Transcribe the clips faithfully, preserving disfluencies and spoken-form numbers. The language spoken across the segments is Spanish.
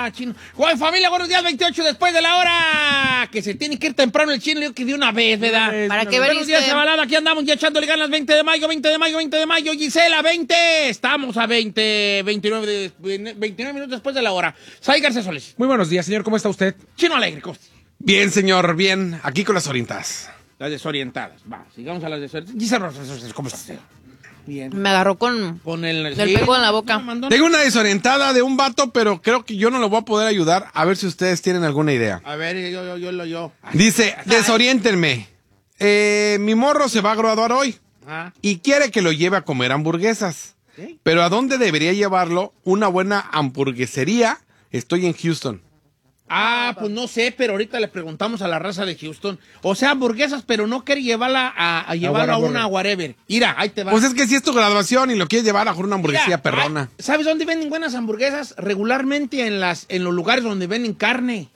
hora, chino. Guay, familia, buenos días, veintiocho después de la hora. Que se tiene que ir temprano el chino, yo que de una vez, ¿verdad? ¿Para qué Buenos días, Zabalada, aquí andamos ya echándole ganas, veinte de mayo, veinte de mayo, veinte de mayo, Gisela, veinte. Estamos a veinte, veintinueve, de, veintinueve minutos después de la hora. Sai García Solís. Muy buenos días, señor, ¿cómo está usted? Chino Alegre, ¿cómo estás? Bien, señor, bien. Aquí con las orientadas. Las desorientadas. Va, sigamos a las desorientadas. Gisela, ¿cómo estás? Bien. Me agarró con, Con el, el pego en la boca. No, Tengo una desorientada de un vato, pero creo que yo no lo voy a poder ayudar. A ver si ustedes tienen alguna idea. A ver, yo, yo, yo, yo. yo. Dice, desoriéntenme. Eh, mi morro se va a graduar hoy Ah. y quiere que lo lleve a comer hamburguesas. ¿Sí? Pero ¿a dónde debería llevarlo? Una buena hamburguesería. Estoy en Houston. Ah, pues no sé, pero ahorita le preguntamos a la raza de Houston. O sea, hamburguesas, pero no quiere llevarla a, a llevarla a una whatever. Mira, ahí te va. Pues es que si es tu graduación y lo quieres llevar a una hamburguesía Mira, perrona. ah, ¿sabes dónde venden buenas hamburguesas? Regularmente en las en los lugares donde venden carne.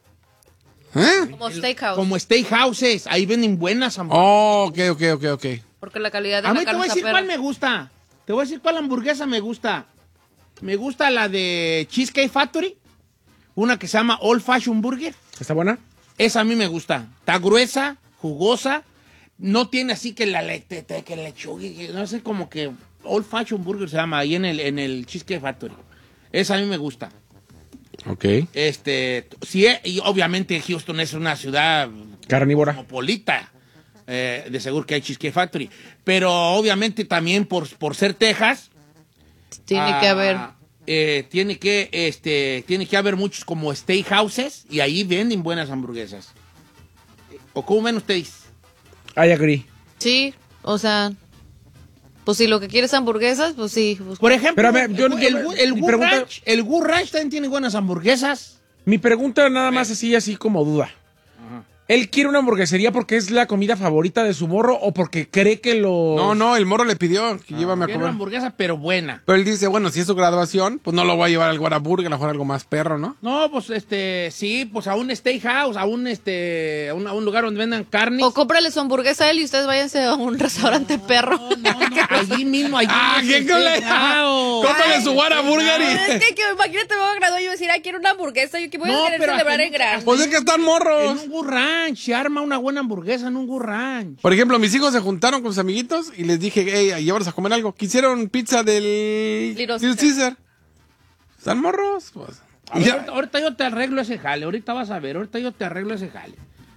¿Eh? Como steakhouse. Como steakhouses. Ahí venden buenas hamburguesas. Oh, ok, ok, ok, ok. Porque la calidad de a la mí te carne voy a está decir perra. cuál me gusta. Te voy a decir cuál hamburguesa me gusta. Me gusta la de Cheesecake Factory. Una que se llama Old Fashion Burger. ¿Está buena? Esa a mí me gusta. Está gruesa, jugosa. No tiene así que la leche, que lechuga, que no sé, como que Old Fashion Burger se llama ahí en el, en el Cheesecake Factory. Esa a mí me gusta. Ok. Este, sí, y obviamente Houston es una ciudad Carnívora. cosmopolita. Eh, de seguro que hay Cheesecake Factory. Pero obviamente también por, por ser Texas. Tiene ah, que haber. Eh, tiene que este tiene que haber muchos como steakhouses y ahí venden buenas hamburguesas. ¿O cómo ven ustedes? I agree. Sí, o sea, pues si lo que quieres hamburguesas, pues sí. Pues, Por ejemplo, Pero a ver, yo- el, el, yo- el mi Gu pregunta- Ranch, el Gu Ranch también tiene buenas hamburguesas. Mi pregunta nada más así, así como duda. ¿Él quiere una hamburguesería porque es la comida favorita de su morro o porque cree que lo... No, no, el morro le pidió que llévame a Quiere una comer. hamburguesa, pero buena. Pero él dice, bueno, si es su graduación, pues no lo voy a llevar al Whataburger, a lo mejor algo más perro, ¿no? No, pues este, sí, pues a un steakhouse, a un este, a un, a un lugar donde vendan carne. o cómprale su hamburguesa a él y ustedes váyanse a un restaurante perro. No, no, no, allí mismo, allí. ¡Ah, en qué ese cool! steakhouse. Cómprale su Whataburger y... Es que, que imagínate, me voy a graduar y yo decir, ay, quiero una hamburguesa, yo que voy No, a querer pero celebrar hasta en grande. Pues es que están En morros. un Gu Ranch, se arma una buena hamburguesa en un Gu Ranch. Por ejemplo, mis hijos se juntaron con sus amiguitos y les dije, hey, llévalos a comer algo. Quisieron pizza del Little Little Caesar. ¿Están morros? Pues. A ver, ahorita, ahorita yo te arreglo ese jale, ahorita vas a ver, ahorita yo te arreglo ese jale.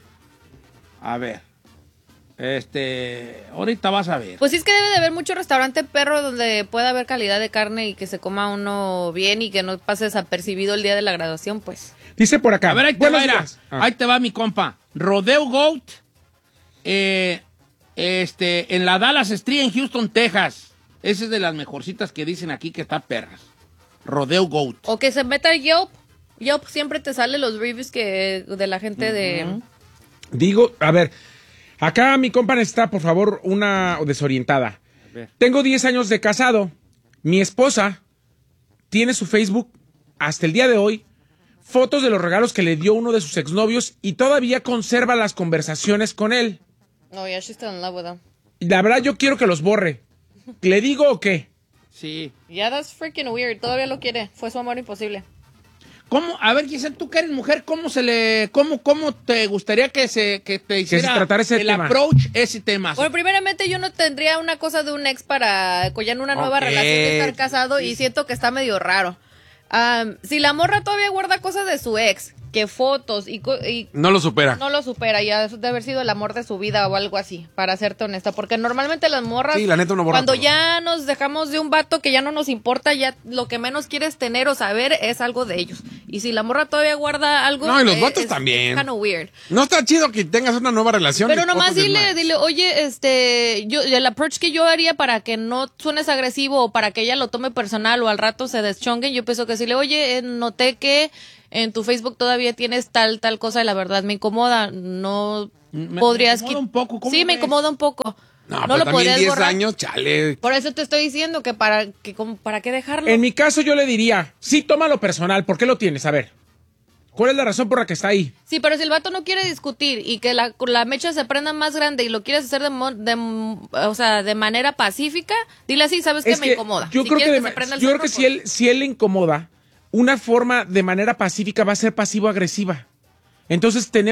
A ver. Este, ahorita vas a ver. Pues sí, es que debe de haber mucho restaurante perro donde pueda haber calidad de carne y que se coma uno bien y que no pase desapercibido el día de la graduación, pues. Dice por acá. A ver, ahí te Buenos va, mira. días. Ah. Ahí te va mi compa. Rodeo Goat, eh, este, en la Dallas Street en Houston, Texas. Esa es de las mejorcitas que dicen aquí que está perras. Rodeo Goat. O que se meta a Yelp. Yelp siempre te sale los reviews que de la gente de... Digo, a ver, acá mi compa necesita, por favor, una desorientada. ver. Tengo diez años de casado. Mi esposa tiene su Facebook hasta el día de hoy fotos de los regalos que le dio uno de sus exnovios y todavía conserva las conversaciones con él. No, ya she's still in love with him. Y la verdad yo quiero que los borre. ¿Le digo o qué? Sí. Yeah, that's freaking weird. Todavía lo quiere. Fue su amor imposible. ¿Cómo? A ver, Giselle, tú que eres mujer, ¿cómo se le, cómo, cómo te gustaría que se, que te hiciera tratara ese el tema. approach ese tema? Bueno, primeramente yo no tendría una cosa de un ex para collar una nueva Ok. relación de estar casado y siento que está medio raro. Um, si la morra todavía guarda cosas de su ex, que fotos y, co- y No lo supera. no lo supera, ya de haber sido el amor de su vida o algo así, para serte honesta, porque normalmente las morras, Sí, la neta uno borra cuando todo. ya nos dejamos de un vato que ya no nos importa, ya lo que menos quieres tener o saber es algo de ellos. Y si la morra todavía guarda algo, No, y los eh, vatos es también. kind of weird. No está chido que tengas una nueva relación. Pero de nomás fotos de dile, más. dile, oye, este, yo, el approach que yo haría para que no suenes agresivo o para que ella lo tome personal o al rato se deschonguen, yo pienso que decirle, oye, eh, noté que en tu Facebook todavía tienes tal, tal cosa y la verdad me incomoda, no Me- podrías... me incomoda quit- un poco, ¿cómo Sí, me ves? incomoda un poco. No, No, pero lo también podrías diez borrar. años, chale. Por eso te estoy diciendo que para, que, como, ¿para qué dejarlo? En mi caso yo le diría, sí, tómalo personal. ¿Por qué lo tienes? A ver, ¿cuál es la razón por la que está ahí? Sí, pero si el vato no quiere discutir y que la, la mecha se prenda más grande y lo quieres hacer de, mo- de, o sea, de manera pacífica, dile así, sabes que Es me que incomoda. Yo Si creo que, quieres de- se prenda el yo creo cerro, que si pues- él, si él le incomoda, una forma de manera pacífica va a ser pasivo-agresiva. Entonces tenemos